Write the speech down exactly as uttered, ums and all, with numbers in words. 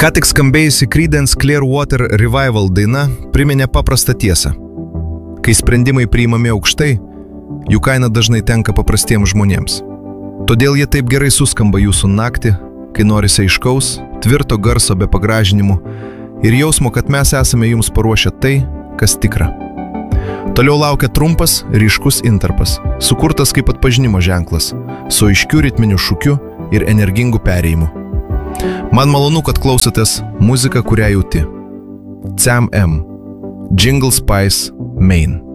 Ką tik skambėjusi Creedence Clearwater Revival daina priminė paprastą tiesą. Kai sprendimai priimami aukštai, jų kaina dažnai tenka paprastiems žmonėms. Todėl jie taip gerai suskamba jūsų naktį, kai norisi aiškaus, tvirto garso be pagražinimų ir jausmo, kad mes esame jums paruošę tai, kas tikra. Toliau laukia trumpas, ryškus intarpas, sukurtas kaip atpažinimo ženklas, su aiškiu ritminiu šūkiu ir energingu perėjimu. Man malonu, kad klausotės muziką, kurią jauti. C M M, Jingle Spice, Maine.